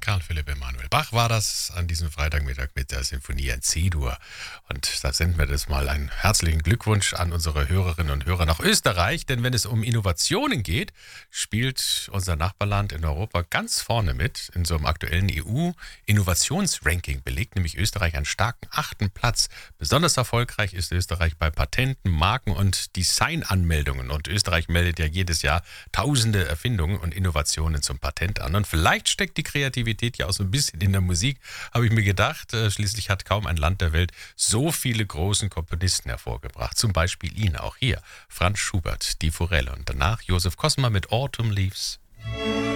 Karl Philipp Emanuel Bach war das an diesem Freitagmittag mit der Sinfonie in C-Dur. Und da senden wir das mal einen herzlichen Glückwunsch an unsere Hörerinnen und Hörer nach Österreich, denn wenn es um Innovationen geht, spielt unser Nachbarland in Europa ganz vorne mit. In so einem aktuellen EU-Innovationsranking belegt nämlich Österreich einen starken 8. Platz. Besonders erfolgreich ist Österreich bei Patenten, Marken und Designanmeldungen. Und Österreich meldet ja jedes Jahr tausende Erfindungen und Innovationen zum Patent an. Und vielleicht steckt die Kreativität ja auch so ein bisschen in der Musik, habe ich mir gedacht. Schließlich hat kaum ein Land der Welt so viele großen Komponisten hervorgebracht. Zum Beispiel ihn auch hier, Franz Schubert, die Forelle und danach Josef Kosma mit Autumn Leaves.